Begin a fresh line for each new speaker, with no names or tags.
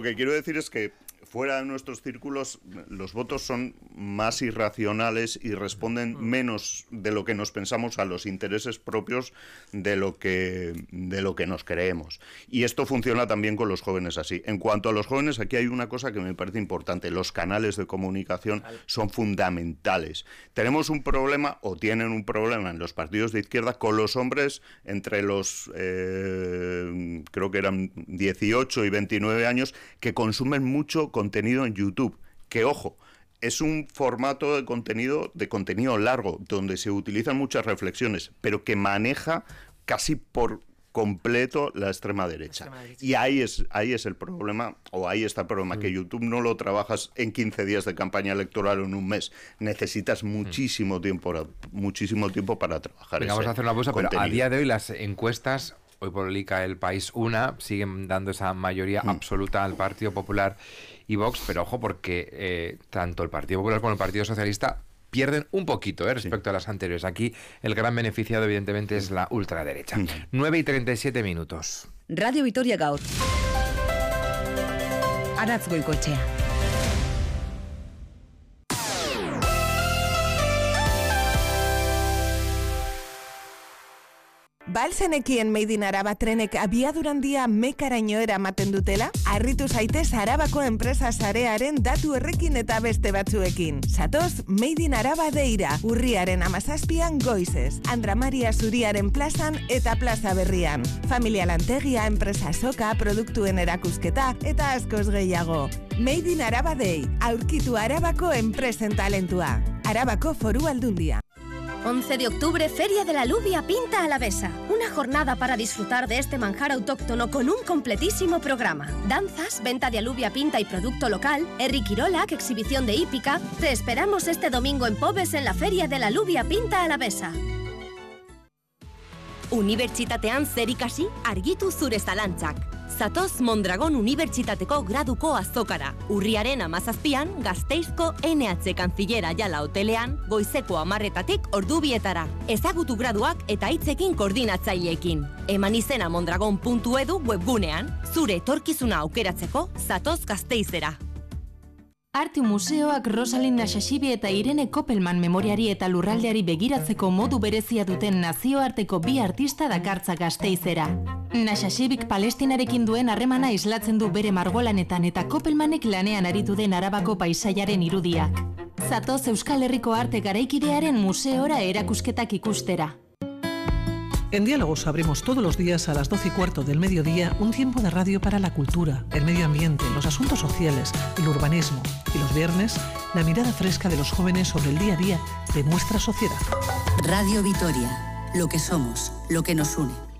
lo que quiero decir es que fuera de nuestros círculos los votos son más irracionales y responden menos de lo que nos pensamos a los intereses propios de lo que nos creemos. Y esto funciona también con los jóvenes así. En cuanto a los jóvenes, aquí hay una cosa que me parece importante. Los canales de comunicación son fundamentales. Tenemos un problema, o tienen un problema en los partidos de izquierda, con los hombres entre los, creo que eran 18 y 29 años, que consumen mucho contenido en YouTube, que ojo, es un formato de contenido largo, donde se utilizan muchas reflexiones, pero que maneja casi por completo la extrema derecha. Y ahí es el problema, o ahí está el problema, que YouTube no lo trabajas en 15 días de campaña electoral o en un mes. Necesitas muchísimo tiempo para trabajar.
Venga, vamos a hacer una pausa, pero a día de hoy las encuestas, hoy publica El País una, siguen dando esa mayoría absoluta al Partido Popular y Vox, pero ojo, porque tanto el Partido Popular como el Partido Socialista pierden un poquito respecto a las anteriores. Aquí el gran beneficiado, evidentemente, es la ultraderecha. 9:37 minutos.
Radio Vitoria gaur. Aratz Goikoetxea.
Balzenekien Made in Araba trenek abiadura handia Mekaraino eramaten dutela? Harritu zaitez Arabako enpresa sarearen datu errekin eta beste batzuekin. Zatoz Made in Araba deira, urriaren 17an goizez, Andra Maria Zuriaren plazan eta plaza berrian. Familia lantegia, enpresa soka, produktuen erakusketa eta askoz gehiago. Made in Araba Day, aurkitu Arabako enpresen talentua. Arabako Foru Aldundia.
11 de octubre, Feria de la Alubia Pinta Alavesa. Una jornada para disfrutar de este manjar autóctono con un completísimo programa. Danzas, venta de alubia pinta y producto local, Herri Kirolak, exhibición de hípica. Te esperamos este domingo en Pobes en la Feria de la Alubia Pinta Alavesa.
Unibertsitatean zer ikasi, argitu zure zalantzak. Zatoz Mondragon Unibertsitateko graduko azokara. Urriaren 17an, Gasteizko NH Kanzilera Jala hotelean, goizeko 10:00 ordubietara. Ezagutu graduak eta hitzekin koordinatzaileekin. Eman izena mondragon.edu webgunean. Zure etorkizuna aukeratzeko, zatoz Gasteizera.
Arte Museoak Rosalind Naxaxibi eta Irene Koppelman memoriari eta lurraldeari begiratzeko modu berezia duten nazioarteko bi artista dakartza Gasteizera. Naxaxibik Palestinarekin duen harremana islatzen du bere margolanetan eta Koppelmanek lanean aritu den Arabako paisaiaren irudiak. Zatoz Euskal Herriko arte garaikidearen museora erakusketak ikustera.
En Diálogos abrimos todos los días a las 12:15 del mediodía un tiempo de radio para la cultura, el medio ambiente, los asuntos sociales, el urbanismo. Y los viernes, la mirada fresca de los jóvenes sobre el día a día de nuestra sociedad.
Radio Vitoria, lo que somos, lo que nos une.